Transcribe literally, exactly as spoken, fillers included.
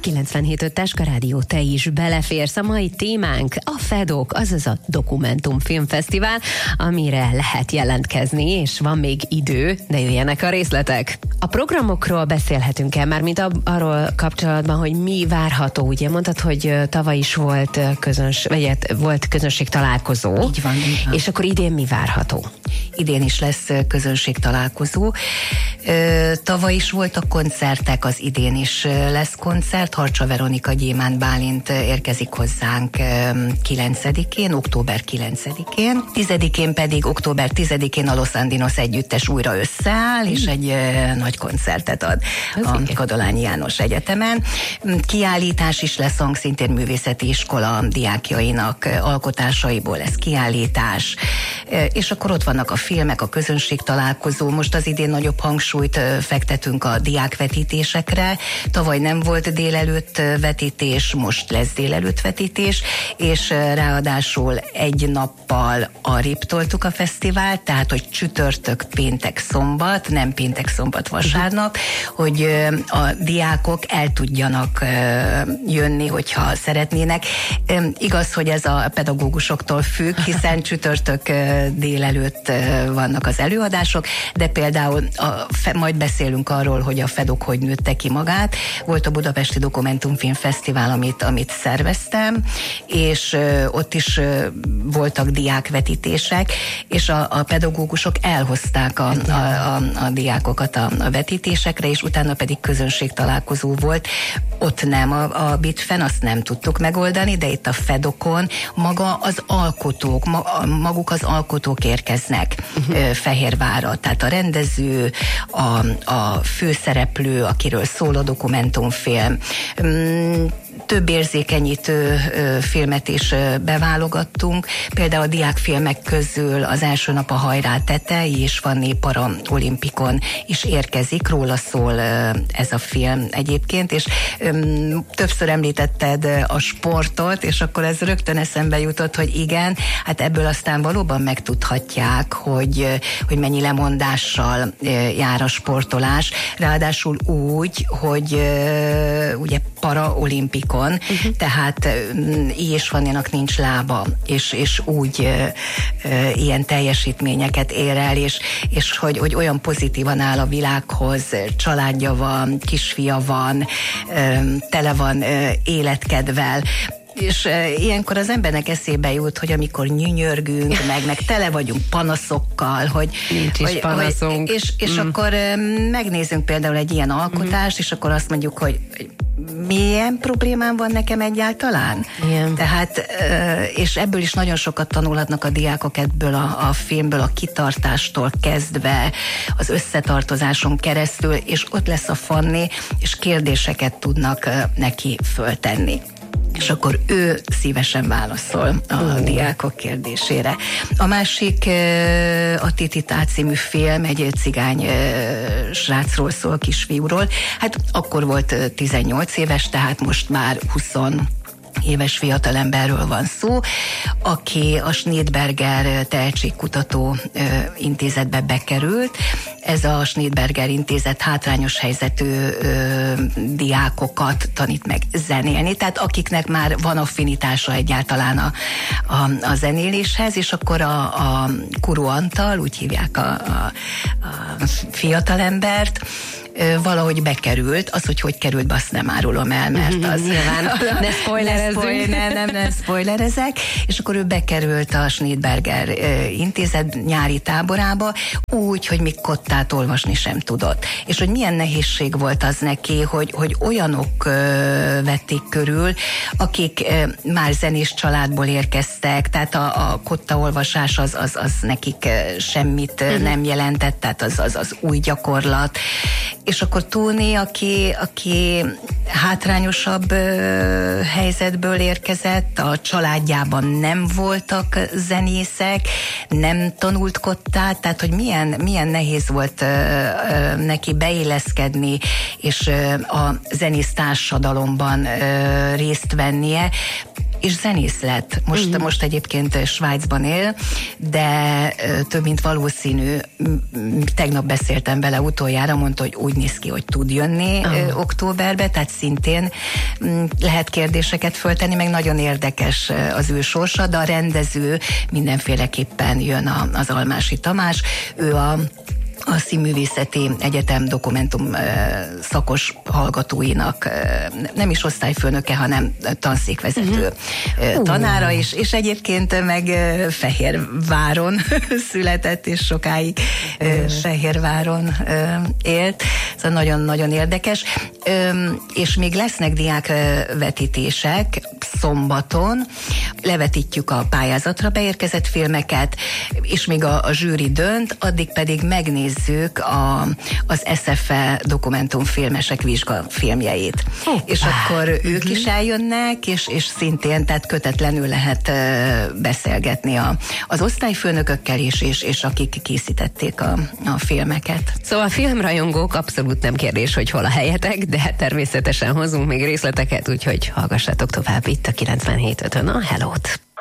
kilencvenhét öt Táska Rádió, te is beleférsz. A mai témánk a Fedok, azaz a Dokumentumfilmfesztivál, amire lehet jelentkezni, és van még idő, de jöjjenek a részletek. A programokról beszélhetünk el, már mint arról kapcsolatban, hogy mi várható. Ugye mondtad, hogy tavaly is volt közöns, vagy volt közönség találkozó. Így van, így van. És akkor idén mi várható? Idén is lesz közönség találkozó. Tavaly is voltak koncertek, az idén is lesz koncert. Harcsa Veronika, Gyémánt Bálint érkezik hozzánk kilencedikén, október kilencedikén. tizedikén pedig október tizedikén a Los Andinos együttes újra összeáll, és egy nagy koncertet ad a Kadolányi János Egyetemen. Kiállítás is lesz, szintén művészeti iskola diákjainak alkotásaiból lesz kiállítás, és akkor ott vannak a filmek, a közönség találkozó. Most az idén nagyobb hangsúlyt fektetünk a diákvetítésekre. Tavaly nem volt délelőtt vetítés, most lesz délelőtt vetítés, és ráadásul egy nappal arrébb toltuk a fesztivált, tehát hogy csütörtök, péntek, szombat, nem péntek, szombat, vasárnap, hogy a diákok el tudjanak jönni, hogyha szeretnének. Igaz, hogy ez a pedagógusoktól függ, hiszen csütörtök délelőtt vannak az előadások, de például a, majd beszélünk arról, hogy a Fedok hogy nőtte ki magát. Volt a Budapesti Dokumentumfilmfesztivál, amit, amit szerveztem, és ott is voltak diákvetítések, és a, a pedagógusok elhozták a, a, a, a diákokat a, a vetítésekre, és utána pedig közönség találkozó volt. Ott nem a, a Bitfen, azt nem tudtuk megoldani, de itt a Fedokon maga az alkotók, ma, maguk az alkotók érkeznek uh-huh. Fehérvárra, tehát a rendező, a, a főszereplő, akiről szól a dokumentumfilm. Több érzékenyítő filmet is beválogattunk. Például a diákfilmek közül az első nap a Hajrá Tete és Fanné Para Olimpikon is érkezik, róla szól ez a film egyébként, és többször említetted a sportot, és akkor ez rögtön eszembe jutott, hogy igen, hát ebből aztán valóban megtudhatják, hogy, hogy mennyi lemondással jár a sportolás, ráadásul úgy, hogy ugye para olimpikon, uh-huh. tehát így és Fannénak nincs lába, és, és úgy e, e, ilyen teljesítményeket ér el, és, és hogy, hogy olyan pozitívan áll a világhoz, családja van, kisfia van, e, tele van e, életkedvel, és e, ilyenkor az embernek eszébe jut, hogy amikor nyünyörgünk, meg, meg tele vagyunk panaszokkal, hogy... Nincs is hogy, panaszunk. Hogy, és és mm. akkor e, megnézzünk például egy ilyen alkotást, mm. és akkor azt mondjuk, hogy milyen problémám van nekem egyáltalán? Igen. Tehát, és ebből is nagyon sokat tanulhatnak a diákok ebből a, a filmből, a kitartástól kezdve, az összetartozáson keresztül, és ott lesz a Fanné, és kérdéseket tudnak neki föltenni. És akkor ő szívesen válaszol a uh. diákok kérdésére. A másik a Tititá című film, egy cigány srácról szól, kisfiúról. Hát akkor volt tizennyolc éves, tehát most már húsz éves fiatalemberről van szó, aki a Schneidberger Tehetségkutató Intézetbe bekerült. Ez a Schneidberger Intézet hátrányos helyzetű ö, diákokat tanít meg zenélni, tehát akiknek már van affinitása egyáltalán a, a, a zenéléshez, és akkor a, a Kuru Antal, úgy hívják a, a, a fiatalembert, valahogy bekerült. Az, hogy hogy került be, azt nem árulom el, mert az... Nyilván, ne spoilerezzünk. Ne, nem, nem spoilerezek. És akkor ő bekerült a Schneidberger Intézet nyári táborába, úgy, hogy még kottát olvasni sem tudott. És hogy milyen nehézség volt az neki, hogy, hogy olyanok vették körül, akik már zenés családból érkeztek, tehát a, a kottaolvasás az, az, az nekik semmit uh-huh. nem jelentett, tehát az, az, az új gyakorlat. És akkor Tóni, aki, aki hátrányosabb ö, helyzetből érkezett, a családjában nem voltak zenészek, nem tanult kottát, tehát hogy milyen, milyen nehéz volt ö, ö, neki beilleszkedni, és ö, a zenész társadalomban ö, részt vennie, és zenész lett. Most, uh-huh. most egyébként Svájcban él, de több mint valószínű, tegnap beszéltem vele utoljára, mondta, hogy úgy néz ki, hogy tud jönni uh-huh. októberbe, tehát szintén lehet kérdéseket föltenni, meg nagyon érdekes az ő sorsa, de a rendező mindenféleképpen jön az Almási Tamás. Ő a a Színművészeti Egyetem dokumentum szakos hallgatóinak nem is osztályfőnöke, hanem tanszékvezető uh-huh. tanára is, és egyébként meg Fehérváron született, és sokáig uh-huh. Fehérváron élt. Ez nagyon-nagyon érdekes. És még lesznek diákvetítések szombaton, levetítjük a pályázatra beérkezett filmeket, és még a, a zsűri dönt, addig pedig megnézzük a, az es ef e dokumentumfilmesek vizsgafilmjeit. Oh, és akkor uh-huh. ők is eljönnek, és, és szintén, tehát kötetlenül lehet uh, beszélgetni a, az osztályfőnökökkel is, és, és akik készítették a, a filmeket. Szóval a filmrajongók, abszolút nem kérdés, hogy hol a helyetek, de természetesen hozunk még részleteket, úgyhogy hallgassátok tovább itt a kilencvenhét ötön a Hellót.